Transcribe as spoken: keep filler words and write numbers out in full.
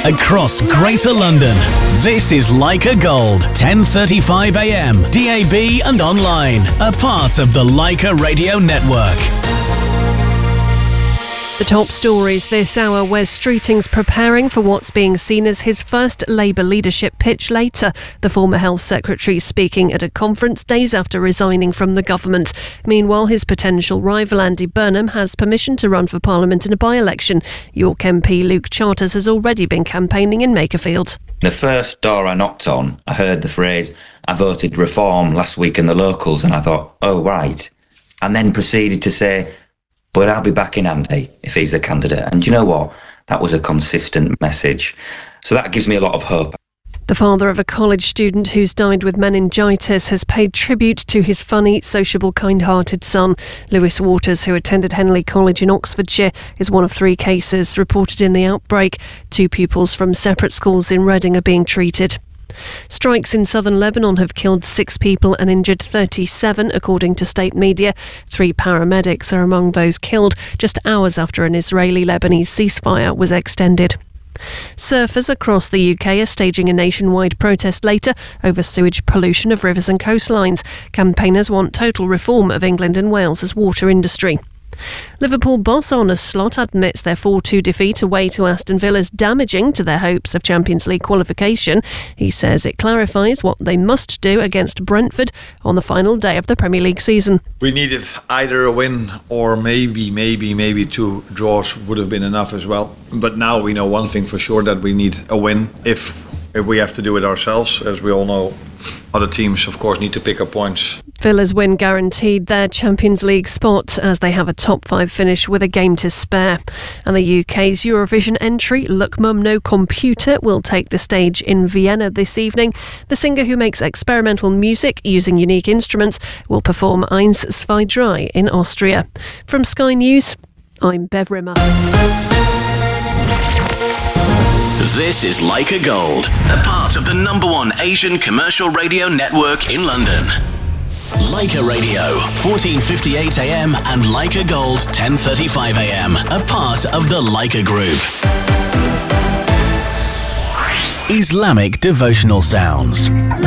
across Greater London. This is Leica Gold, ten thirty-five a m, D A B and online, a part of the Leica Radio Network. The top stories this hour: Wes Streeting's preparing for what's being seen as his first Labour leadership pitch later. The former Health Secretary speaking at a conference days after resigning from the government. Meanwhile, his potential rival Andy Burnham has permission to run for Parliament in a by-election. York M P Luke Charters has already been campaigning in Makerfield. The first door I knocked on, I heard the phrase, "I voted Reform last week in the locals," and I thought, oh, right. And then proceeded to say, but I'll be backing Andy if he's a candidate. And you know what? That was a consistent message. So that gives me a lot of hope. The father of a college student who's died with meningitis has paid tribute to his funny, sociable, kind-hearted son. Lewis Waters, who attended Henley College in Oxfordshire, is one of three cases reported in the outbreak. Two pupils from separate schools in Reading are being treated. Strikes in southern Lebanon have killed six people and injured thirty-seven, according to state media. Three paramedics are among those killed, just hours after an Israeli-Lebanese ceasefire was extended. Surfers across the U K are staging a nationwide protest later over sewage pollution of rivers and coastlines. Campaigners want total reform of England and Wales's water industry. Liverpool boss Arne Slot admits their four two defeat away to Aston Villa is damaging to their hopes of Champions League qualification. He says it clarifies what they must do against Brentford on the final day of the Premier League season. We needed either a win or maybe, maybe, maybe two draws would have been enough as well. But now we know one thing for sure, that we need a win. If, if we have to do it ourselves, as we all know, other teams, of course, need to pick up points. Villa's win guaranteed their Champions League spot as they have a top five finish with a game to spare. And the U K's Eurovision entry, Look Mum No Computer, will take the stage in Vienna this evening. The singer, who makes experimental music using unique instruments, will perform Eins, zwei, drei in Austria. From Sky News, I'm Bev Rimmer. This is Leica Gold, a part of the number one Asian commercial radio network in London. Leica Radio, fourteen fifty-eight a m and Leica Gold, ten thirty-five a m, a part of the Leica Group. Islamic devotional sounds.